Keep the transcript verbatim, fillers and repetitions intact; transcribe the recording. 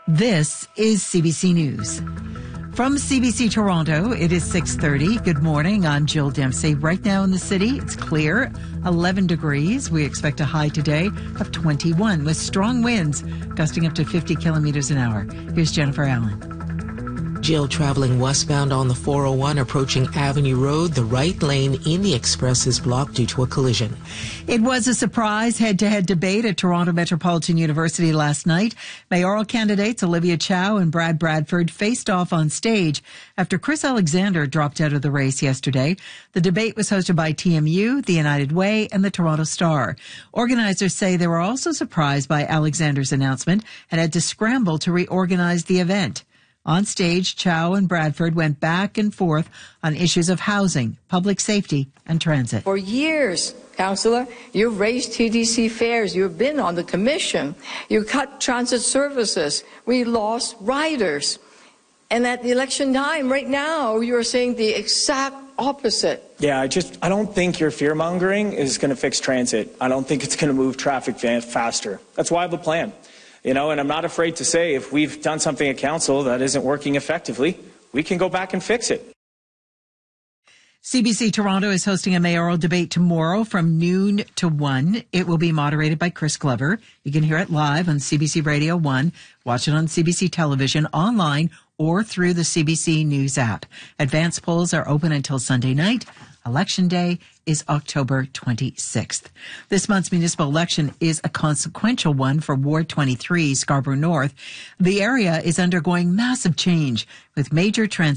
This is C B C News. From C B C Toronto, it is six thirty. Good morning. I'm Jill Dempsey. Right now in the city, it's clear, eleven degrees. We expect a high today of twenty-one with strong winds gusting up to fifty kilometers an hour. Here's Jennifer Allen. Jill, traveling westbound on the four oh one approaching Avenue Road, the right lane in the express is blocked due to a collision. It was a surprise head-to-head debate at Toronto Metropolitan University last night. Mayoral candidates Olivia Chow and Brad Bradford faced off on stage after Chris Alexander dropped out of the race yesterday. The debate was hosted by T M U, the United Way, and the Toronto Star. Organizers say they were also surprised by Alexander's announcement and had to scramble to reorganize the event. On stage, Chow and Bradford went back and forth on issues of housing, public safety, and transit. For years, Councillor, you've raised T D C fares. You've been on the commission. You cut transit services. We lost riders. And at the election time, right now, you're saying the exact opposite. Yeah, I just, I don't think your fear-mongering is going to fix transit. I don't think it's going to move traffic faster. That's why I have a plan. You know, and I'm not afraid to say if we've done something at council that isn't working effectively, we can go back and fix it. C B C Toronto is hosting a mayoral debate tomorrow from noon to one. It will be moderated by Chris Glover. You can hear it live on C B C Radio one, watch it on C B C Television, online, or through the C B C News app. Advance polls are open until Sunday night. Election Day is October twenty-sixth. This month's municipal election is a consequential one for Ward twenty-three, Scarborough North. The area is undergoing massive change with major transition.